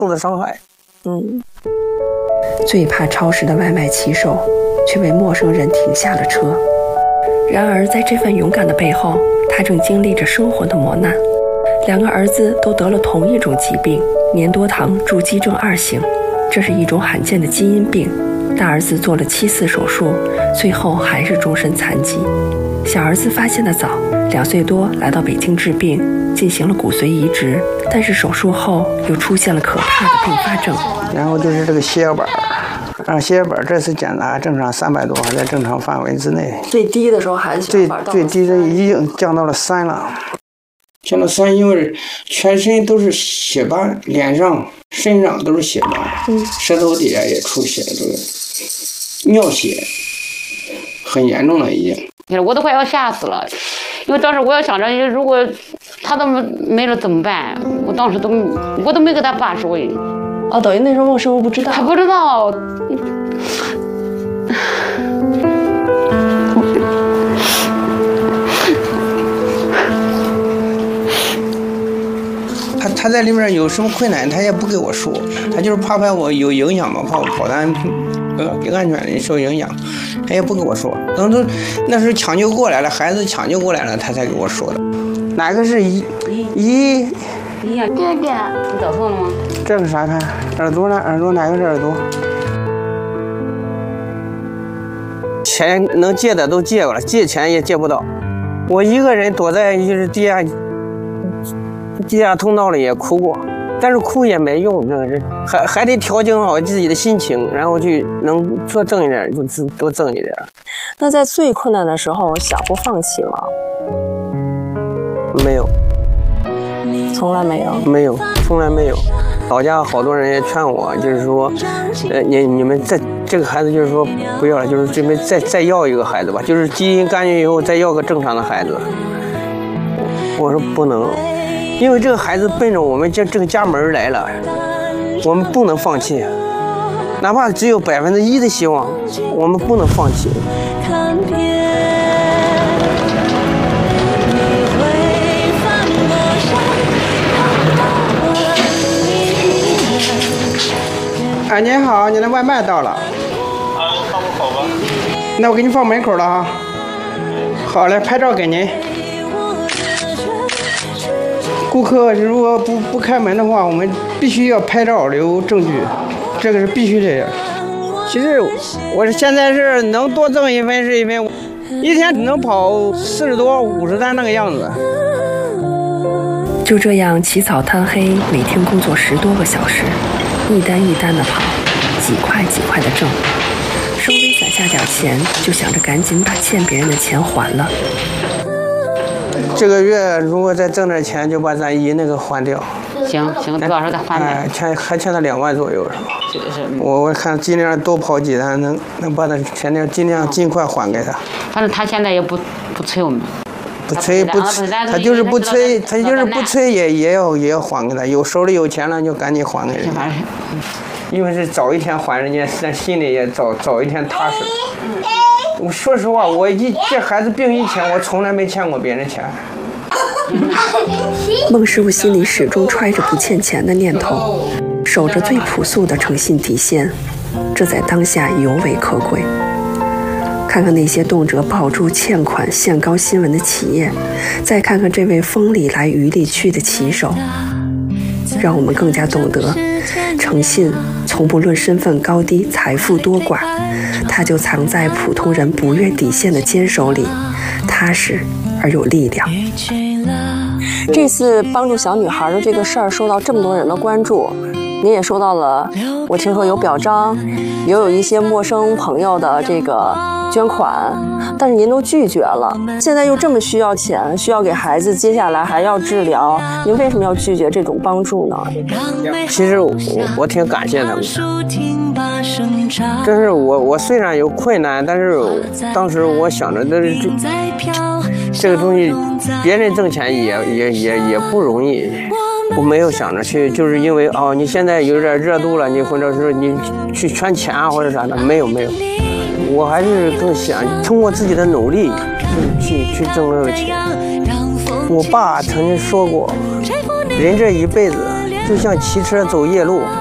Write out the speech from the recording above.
受的伤害。 最怕超时的外卖骑手，却为陌生人停下了车。然而，在这份勇敢的背后，他正经历着生活的磨难。2个儿子都得了同一种疾病——粘多糖柱基症2型，这是一种罕见的基因病。大儿子做了7次手术，最后还是终身残疾。小儿子发现的早，2岁多来到北京治病，进行了骨髓移植，但是手术后又出现了可怕的并发症。 然后就是这个血小板，血小板这次检查正常300多，还在正常范围之内。 最低的时候还是血小板最低的已经降到了3了。降到3，因为全身都是血斑，脸上、身上都是血斑，舌头底下也出血，这个尿血，很严重了已经。 我都快要吓死了，因为当时我要想着，如果他都没了怎么办？我当时我都没跟他爸说。 等于那时候孟师傅不知道。 他不知道。 他在里面有什么困难，他也不跟我说，他就是怕我有影响嘛，怕我跑单安全受影响，他也不跟我说。等到那时候抢救过来了，孩子抢救过来了，他才跟我说的。哪个是一呀，这个你找错了吗？ 这个啥看？耳朵呢？耳朵哪个是耳朵？钱能借的都借过了，借钱也借不到。我一个人躲在就是地下通道里也哭过，但是哭也没用，这个人还得调整好自己的心情，然后去能多挣一点就多挣一点。 那在最困难的时候想过放弃吗？ 没有， 从来没有， 没有，从来没有。老家好多人也劝我，就是说，你们这个孩子就是说不要了，就是准备再要一个孩子吧，就是基因干预以后再要个正常的孩子。我说不能。因为这个孩子奔着我们这个家门来了，我们不能放弃，哪怕只有1%的希望，我们不能放弃。您好，你的外卖到了。 放门口吧。 那我给你放门口了哈。好嘞，拍照给您。顾客如果不开门的话，我们必须要拍照留证据，这个是必须的。其实我现在是能多挣1分是1分，一天能跑40多、50单那个样子。 就这样起早贪黑，每天工作10多个小时，一单一单的跑，几块几块的挣，稍微攒下点钱，就想着赶紧把欠别人的钱还了。 这个月如果再挣点钱，就把咱姨那个还掉。 行，多少再还呗。 还欠他2万左右是吧？ 是。 我看尽量多跑几单，能把他钱尽量尽快还给他。 反正他现在也不催我们。 不催，他就是不催，也要还给他。有手里有钱了就赶紧还给人家。因为是早一天还人家，咱心里也早一天踏实。我说实话，这孩子病以前，我从来没欠过别人钱。 孟师傅心里始终揣着不欠钱的念头，守着最朴素的诚信底线，这在当下尤为可贵。看看那些动辄爆出欠款限高新闻的企业，再看看这位风里来雨里去的骑手，让我们更加懂得，诚信从不论身份高低、财富多寡，它就藏在普通人不越底线的坚守里，踏实而有力量。这次帮助小女孩的这个事儿受到这么多人的关注，您也收到了，我听说有表彰，也有一些陌生朋友的这个捐款，但是您都拒绝了。现在又这么需要钱，需要给孩子接下来还要治疗，您为什么要拒绝这种帮助呢？ 其实我挺感谢他们的，但是我虽然有困难，但是当时我想着这个东西，别人挣钱也不容易。我没有想着去，就是因为你现在有点热度了，你或者是你去圈钱啊或者啥的，没有，我还是更想通过自己的努力去挣这个钱。我爸曾经说过，人这一辈子就像骑车走夜路。